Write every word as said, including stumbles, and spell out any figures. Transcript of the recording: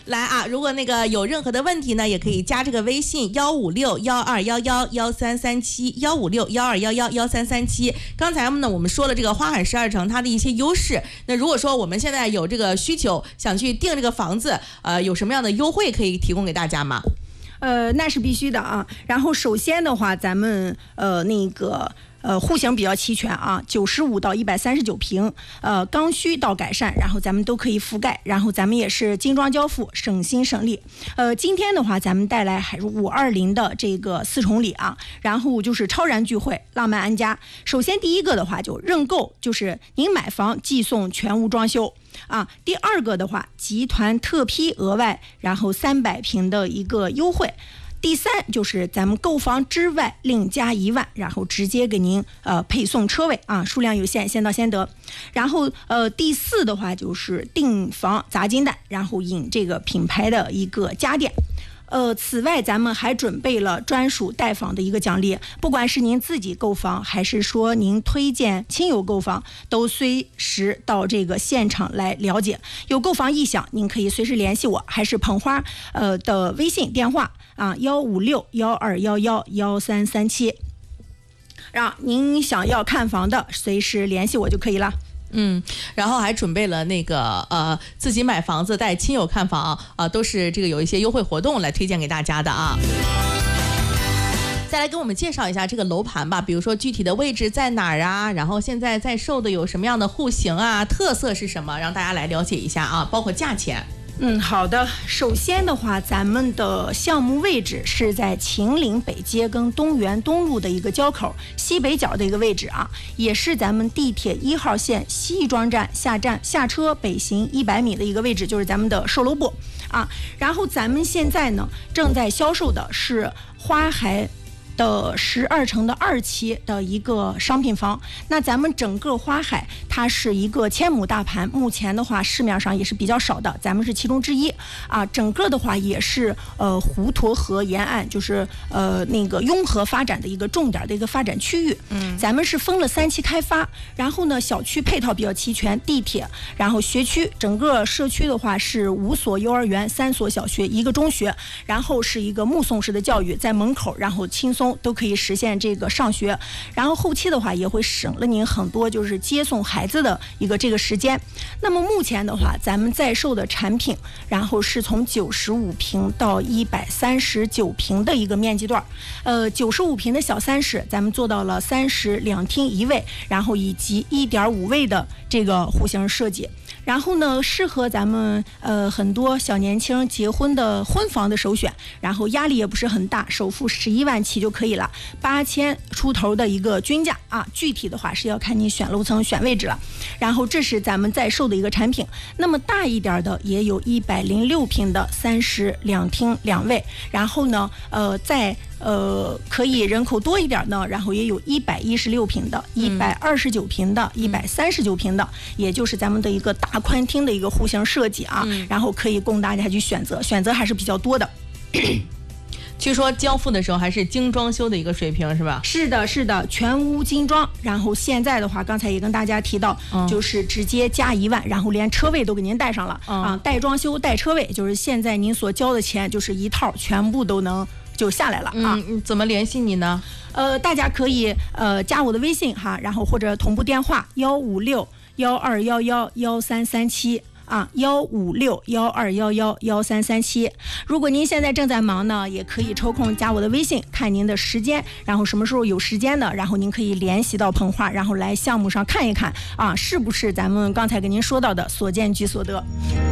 来啊，如果那个有任何的问题呢，也可以加这个微信幺五六幺二幺幺幺三三七幺五六幺二幺幺幺三三七。刚才呢我们说了这个花海十二城它的一些优势，那如果说我们现在有这个需求，想去订这个房子，呃，有什么样的优惠可以提供给大家吗？ 呃，那是必须的啊。然后首先的话，咱们呃那个。呃，户型比较齐全啊，九十五到一百三十九平，呃，刚需到改善，然后咱们都可以覆盖，然后咱们也是精装交付，省心省力。呃，今天的话，咱们带来还是五二零的这个四重礼啊，然后就是超燃聚会，浪漫安家。首先第一个的话就认购，就是您买房即送全屋装修。啊，第二个的话，集团特批额外，然后三百平的一个优惠。第三就是咱们购房之外另加一万，然后直接给您呃配送车位啊，数量有限，先到先得。然后呃第四的话就是订房砸金蛋，然后引这个品牌的一个家电。呃，此外，咱们还准备了专属带房的一个奖励，不管是您自己购房，还是说您推荐亲友购房，都随时到这个现场来了解。有购房意向，您可以随时联系我，还是捧花呃的微信电话啊，幺五六幺二幺幺幺三三七，让您想要看房的，随时联系我就可以了。 嗯，然后还准备了那个呃自己买房子带亲友看房啊、呃，都是这个有一些优惠活动来推荐给大家的啊。再来给我们介绍一下这个楼盘吧，比如说具体的位置在哪儿啊，然后现在在售的有什么样的户型啊，特色是什么，让大家来了解一下啊，包括价钱。 嗯，好的。首先的话，咱们的项目位置是在秦岭北街跟东园东路的一个交口西北角的一个位置啊，也是咱们地铁一号线西亦庄站下站下车北行一百米的一个位置，就是咱们的售楼部啊。然后咱们现在呢正在销售的是花海的十二城的二期的一个商品房。那咱们整个花海它是一个千亩大盘，目前的话市面上也是比较少的，咱们是其中之一啊。整个的话也是呃滹沱河沿岸，就是呃那个雍河发展的一个重点的一个发展区域。嗯，咱们是分了三期开发，然后呢小区配套比较齐全，地铁，然后学区，整个社区的话是五所幼儿园、三所小学、一个中学，然后是一个目送式的教育，在门口，然后轻松都可以实现这个上学，然后后期的话也会省了您很多就是接送孩子的一个这个时间。那么目前的话，咱们在售的产品，然后是从九十五平到一百三十九平的一个面积段，呃，九十五平的小三室，咱们做到了三室两厅一卫，然后以及一点五卫的这个户型设计。然后呢，适合咱们呃很多小年轻结婚的婚房的首选，然后压力也不是很大，首付十一万起就可以了，八千出头的一个均价啊，具体的话是要看你选楼层、选位置了。然后这是咱们在售的一个产品。那么大一点的也有一百零六平的三室两厅两卫，然后呢，呃，在呃，可以人口多一点呢，然后也有一百一十六平的、一百二十九平的、一百三十九平的，也就是咱们的一个大宽厅的一个户型设计啊，嗯、然后可以供大家去选择，选择还是比较多的。 据说交付的时候还是精装修的一个水平是吧？ 是的，是的，全屋精装。然后现在的话，刚才也跟大家提到，嗯、就是直接加一万，然后连车位都给您带上了、嗯、啊，带装修带车位，就是现在您所交的钱就是一套全部都能就下来了啊。 嗯，怎么联系你呢？ 呃，大家可以呃加我的微信哈，然后或者同步电话幺五六幺二幺幺幺三三七。啊，幺五六幺二幺幺幺三三七。如果您现在正在忙呢，也可以抽空加我的微信，看您的时间，然后什么时候有时间的，然后您可以联系到鹏化，然后来项目上看一看啊，是不是咱们刚才跟您说到的所见即所得。